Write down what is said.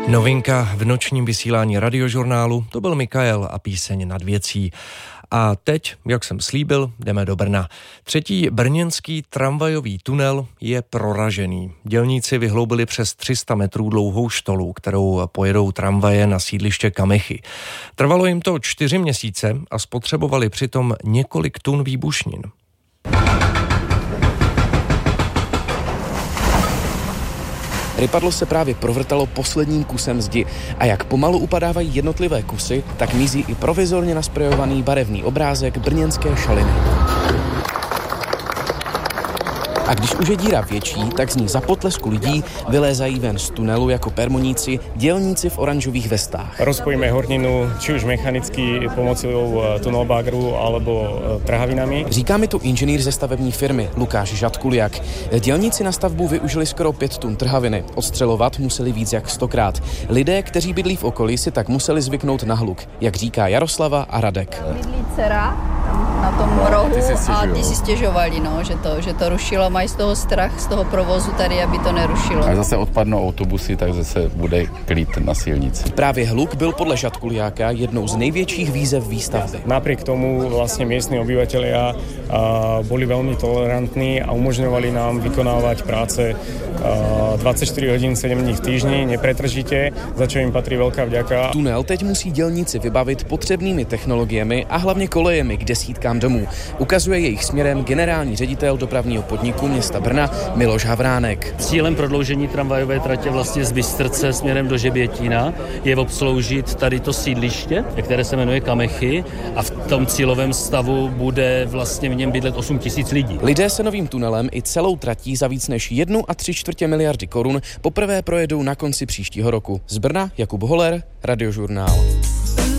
Novinka v nočním vysílání Radiožurnálu, to byl Mikael a píseň Nad věcí. A teď, jak jsem slíbil, jdeme do Brna. 3. brněnský tramvajový tunel je proražený. Dělníci vyhloubili přes 300 metrů dlouhou štolu, kterou pojedou tramvaje na sídliště Kamechy. Trvalo jim to 4 měsíce a spotřebovali přitom několik tun výbušnin. Rypadlo se právě provrtalo posledním kusem zdi a jak pomalu upadávají jednotlivé kusy, tak mizí i provizorně nasprejovaný barevný obrázek brněnské šaliny. A když už je díra větší, tak z ní za potlesku lidí vylézají ven z tunelu jako permoníci dělníci v oranžových vestách. Rozpojíme horninu či už mechanicky pomocou tunelbagru alebo trhavinami. Říká mi tu inženýr ze stavební firmy Lukáš Žatkuliak. Dělníci na stavbu využili skoro 5 tun trhaviny. Odstřelovat museli víc jak 100krát. Lidé, kteří bydlí v okolí, si tak museli zvyknout na hluk, jak říká Jaroslava a Radek. Bydlí dcera na tom rohu a ty si stěžovali, že to rušilo. Mají z toho strach, z toho provozu tady, aby to nerušilo. A zase odpadnou autobusy, tak zase bude klid na silnici. Právě hluk byl podle Žatkuliáka jednou z největších výzev výstavby. Napriek tomu vlastne miestni obyvatelia boli veľmi tolerantní a umožňovali nám vykonávať práce 24 hodín 7 dní v týždni, nepretržite, za čo im patrí veľká vďaka. Tunel teď musí dělníci vybavit potřebnými technologiemi a hlavně kolejemi k desítkám domů. Ukazuje jejich směrem generální ředitel dopravního podniku města Brna Miloš Havránek. Cílem prodloužení tramvajové tratě vlastně z Bystrce směrem do Žebětína je obsloužit tady to sídliště, které se jmenuje Kamechy, a v tom cílovém stavu bude vlastně v něm bydlet 8 000 lidí. Lidé se novým tunelem i celou tratí za víc než 1,75 miliardy korun poprvé projedou na konci příštího roku. Z Brna Jakub Holer, Radiožurnál.